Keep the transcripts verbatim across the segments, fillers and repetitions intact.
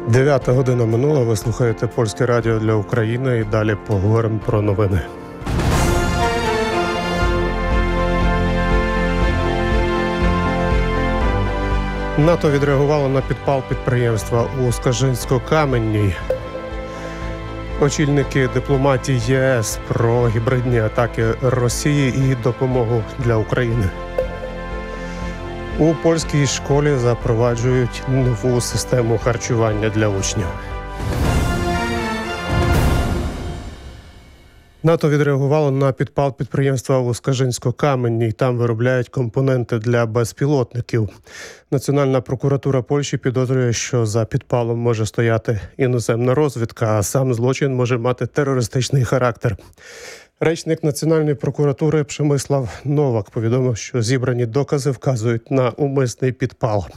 Дев'ята година минула, ви слухаєте Польське радіо для України і далі поговоримо про новини. НАТО відреагувало на підпал підприємства у Скажинсько-Каменній. Очільники дипломатії ЄС про гібридні атаки Росії і допомогу для України. У польській школі запроваджують нову систему харчування для учнів. НАТО відреагувало на підпал підприємства у Скажинсько-Каменній. Там виробляють компоненти для безпілотників. Національна прокуратура Польщі підозрює, що за підпалом може стояти іноземна розвідка, а сам злочин може мати терористичний характер. Речник Національної прокуратури Przemysław Nowak повідомив, що зібрані докази вказують на умисний підпал.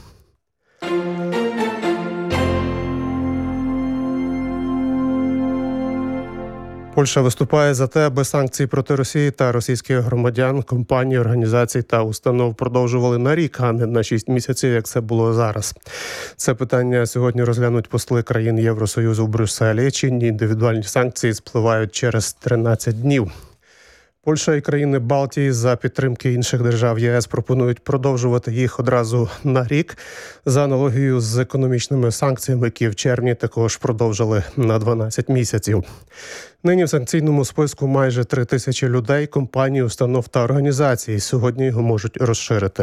Польща виступає за те, аби санкції проти Росії та російських громадян, компаній, організацій та установ продовжували на рік, а не на шість місяців, як це було зараз. Це питання сьогодні розглянуть посли країн Євросоюзу в Брюсселі. Чинні індивідуальні санкції спливають через тринадцять днів. Польща і країни Балтії за підтримки інших держав ЄС пропонують продовжувати їх одразу на рік за аналогією з економічними санкціями, які в червні також продовжили на дванадцять місяців. Нині в санкційному списку майже три тисячі людей, компаній, установ та організацій. Сьогодні його можуть розширити.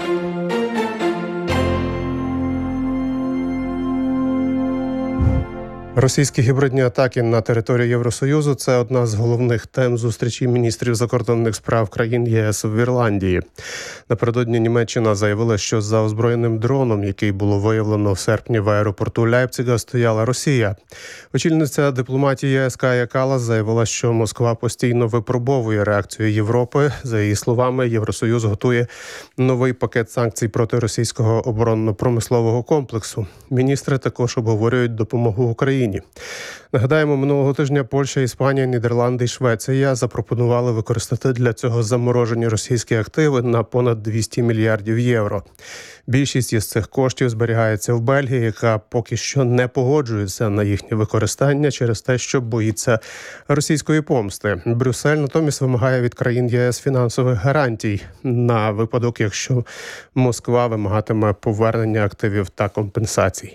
Російські гібридні атаки на території Євросоюзу – це одна з головних тем зустрічі міністрів закордонних справ країн ЄС в Ірландії. Напередодні Німеччина заявила, що за озброєним дроном, який було виявлено в серпні в аеропорту Ляйпцига, стояла Росія. Очільниця дипломатії ЄС Кая Каллас заявила, що Москва постійно випробовує реакцію Європи. За її словами, Євросоюз готує новий пакет санкцій проти російського оборонно-промислового комплексу. Міністри також обговорюють допомогу Україні. Нагадаємо, минулого тижня Польща, Іспанія, Нідерланди і Швеція запропонували використати для цього заморожені російські активи на понад двісті мільярдів євро. Більшість із цих коштів зберігається в Бельгії, яка поки що не погоджується на їхнє використання через те, що боїться російської помсти. Брюссель натомість вимагає від країн ЄС фінансових гарантій на випадок, якщо Москва вимагатиме повернення активів та компенсацій.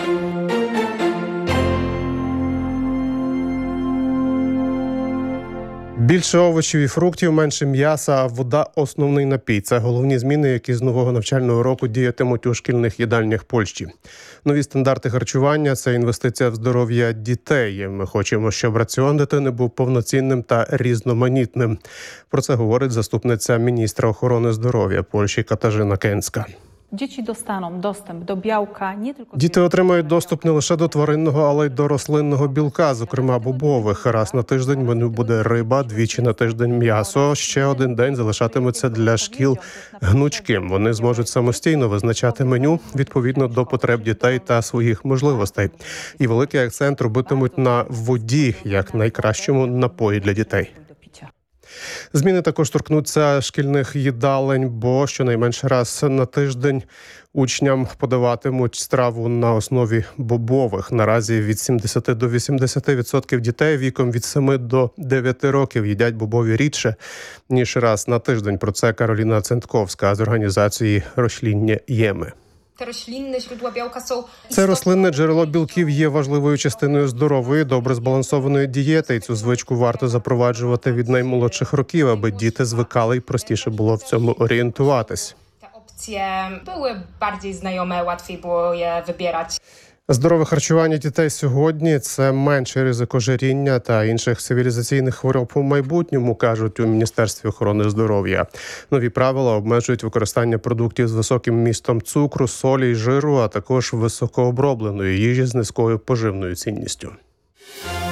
Більше овочів і фруктів, менше м'яса, а вода – основний напій. Це головні зміни, які з нового навчального року діятимуть у шкільних їдальнях Польщі. Нові стандарти харчування – це інвестиція в здоров'я дітей. Ми хочемо, щоб раціон дитини був повноцінним та різноманітним. Про це говорить заступниця міністра охорони здоров'я Польщі Катарzyna Kęcka. Діти достануть доступ до білка не тільки Діти отримають доступ не лише до тваринного, але й до рослинного білка, зокрема бобових. Раз на тиждень меню буде риба, двічі на тиждень м'ясо. Ще один день залишатиметься для шкіл гнучким. Вони зможуть самостійно визначати меню відповідно до потреб дітей та своїх можливостей. І великий акцент робитимуть на воді, як найкращому напої для дітей. Зміни також торкнуться шкільних їдалень, бо щонайменше раз на тиждень учням подаватимуть страву на основі бобових. Наразі від сімдесят до вісімдесят відсотків дітей віком від семи до дев'яти років їдять бобові рідше, ніж раз на тиждень. Про це Кароліна Центковська з організації «Рослинне jemy». Це рослинне джерело білків є важливою частиною здорової, добре збалансованої дієти. І цю звичку варто запроваджувати від наймолодших років, аби діти звикали і простіше було в цьому орієнтуватись. Здорове харчування дітей сьогодні – це менший ризик ожиріння та інших цивілізаційних хвороб у майбутньому, кажуть у Міністерстві охорони здоров'я. Нові правила обмежують використання продуктів з високим вмістом цукру, солі й жиру, а також високообробленої їжі з низькою поживною цінністю.